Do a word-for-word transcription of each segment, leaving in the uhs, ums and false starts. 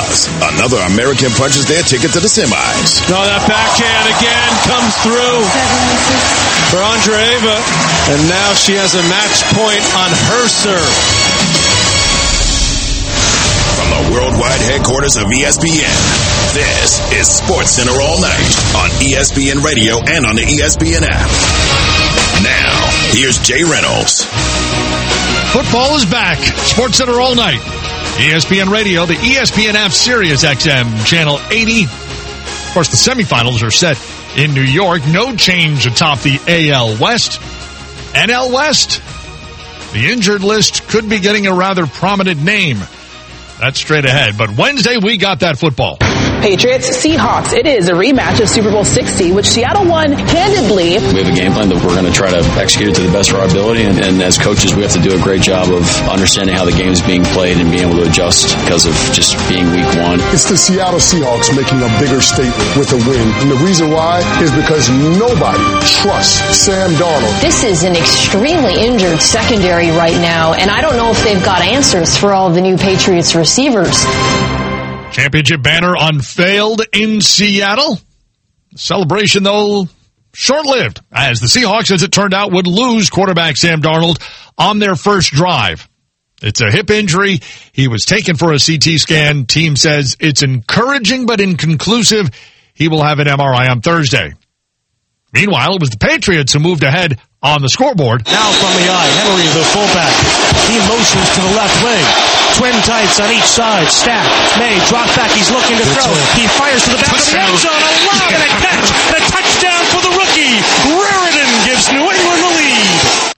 Because another American punches their ticket to the semis. No, that backhand again comes through for Andreeva. And now she has a match point on her serve. From the worldwide headquarters of E S P N, this is SportsCenter All Night on E S P N Radio and on the E S P N app. Now, here's Jay Reynolds. Football is back. SportsCenter All Night. E S P N Radio, the E S P N app, Sirius X M, Channel eighty. Of course, the semifinals are set in New York. No change atop the A L West. N L West, the injured list could be getting a rather prominent name. That's straight ahead. But Wednesday, we got that football. Patriots, Seahawks. It is a rematch of Super Bowl sixty, which Seattle won handedly. We have a game plan that we're going to try to execute it to the best of our ability. And, and as coaches, we have to do a great job of understanding how the game is being played and being able to adjust because of just being week one. It's the Seattle Seahawks making a bigger statement with a win. And the reason why is because nobody trusts Sam Darnold. This is an extremely injured secondary right now, and I don't know if they've got answers for all of the new Patriots receivers. Championship banner unveiled in Seattle. The celebration, though, short-lived, as the Seahawks, as it turned out, would lose quarterback Sam Darnold on their first drive. It's a hip injury. He was taken for a C T scan. Team says it's encouraging but inconclusive. He will have an M R I on Thursday. Meanwhile, it was the Patriots who moved ahead on the scoreboard. Now from the eye, Henry, the fullback. He motions to the left wing. Twin tights on each side. Stack. May drop back. He's looking to throw. He fires to the back of the end zone. A lob and a catch. And a touchdown for the rookie. Raritan gives New England the lead.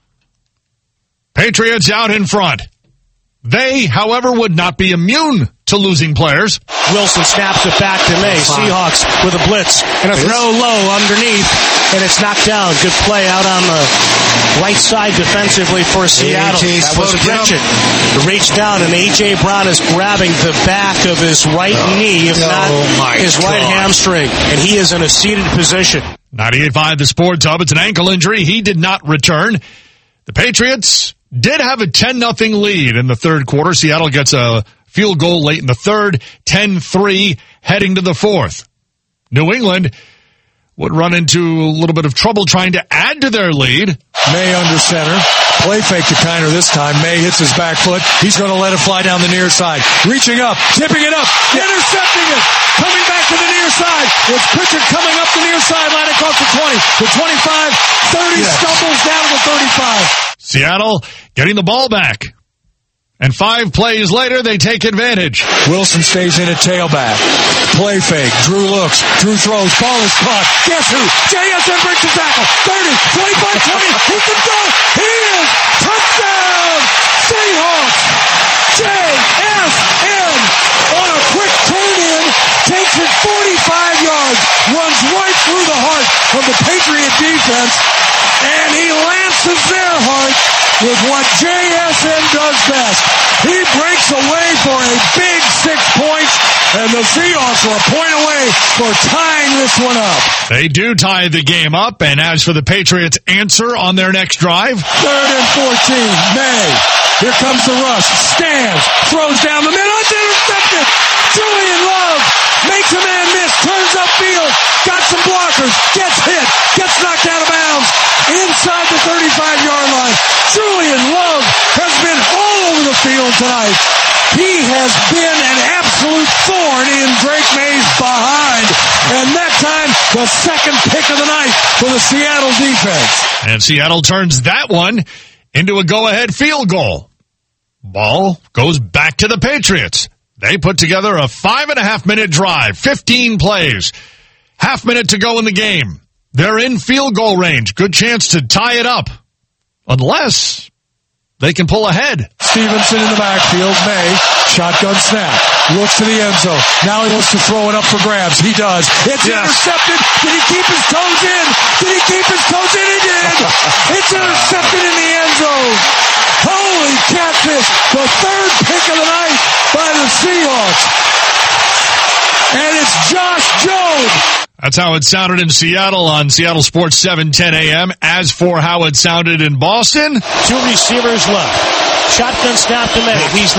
Patriots out in front. They, however, would not be immune to losing players. Wilson snaps it back to May. Seahawks with a blitz and a throw low underneath, and it's knocked down. Good play out on the right side defensively for Seattle. That was Gretchen. The reach down, and A J. Brown is grabbing the back of his right oh, knee, if not oh his God. right hamstring, and he is in a seated position. ninety-eight point five The Sports Hub. It's an ankle injury. He did not return. The Patriots did have a ten nothing lead in the third quarter. Seattle gets a field goal late in the third, ten three heading to the fourth. New England would run into a little bit of trouble trying to add to their lead. May under center. Play fake to Kiner this time. May hits his back foot. He's going to let it fly down the near side. Reaching up, tipping it up, intercepting it. Coming back to the near side. With Pritchard coming up the near sideline across the twenty. The twenty-five, thirty, yes. Stumbles down to the thirty-five. Seattle getting the ball back. And five plays later, they take advantage. Wilson stays in at tailback. Play fake. Drew looks. Drew throws. Ball is caught. Guess who? J S N breaks the tackle. thirty, twenty-five, twenty. He can go. He is. Touchdown. Seahawks. J S N on a quick turn in. Takes it forty-five yards. Runs right through the heart of the Patriot defense. And he lances their heart with what J S N does best. He breaks away for a big six points, and the Seahawks are a point away for tying this one up. They do tie the game up, and as for the Patriots' answer on their next drive, third and fourteen, May. Here comes the rush. Stands, throws down the middle, it's intercepted. Julian Love makes a man miss, turns upfield, got some blockers, gets hit, gets knocked out of bounds. Inside the thirty-five-yard line, Julian Love has been all over the field tonight. He has been an absolute thorn in Drake May's behind. And that time, the second pick of the night for the Seattle defense. And Seattle turns that one into a go-ahead field goal. Ball goes back to the Patriots. They put together a five-and-a-half-minute drive, fifteen plays. Half minute to go in the game. They're in field goal range. Good chance to tie it up. Unless they can pull ahead. Stevenson in the backfield. May. Shotgun snap. Looks to the end zone. Now he looks to throw it up for grabs. He does. It's yes. intercepted. Did he keep his toes in? Did he keep his toes in? He did. It's intercepted in the end zone. Holy catfish. The third pick of the night by the Seahawks. And it's Josh Jones. That's how it sounded in Seattle on Seattle Sports seven ten a.m. As for how it sounded in Boston, two receivers left. Shotgun snap to May. He's